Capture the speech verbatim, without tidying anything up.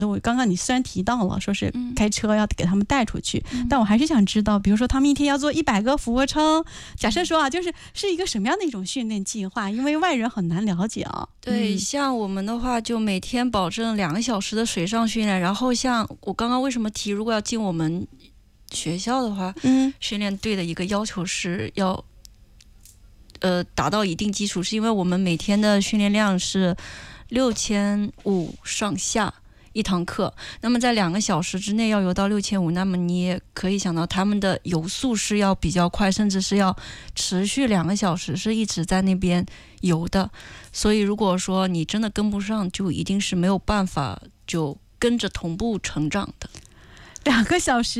我刚刚你虽然提到了说是开车要给他们带出去， 嗯、 但我还是想知道，比如说他们一天要做一百个俯卧撑，假设说啊，就是是一个什么样的一种训练计划？因为外人很难了解啊。 对、 嗯， 像我们的话，就每天保证两个小时的水上训练。然后像我刚刚为什么提，如果要进我们学校的话， 嗯， 训练队的一个要求是要，呃，达到一定基础，是因为我们每天的训练量是六千五上下一堂课，那么在两个小时之内要游到六千五，那么你也可以想到他们的游速是要比较快，甚至是要持续两个小时是一直在那边游的。所以如果说你真的跟不上，就一定是没有办法就跟着同步成长的。 两个小时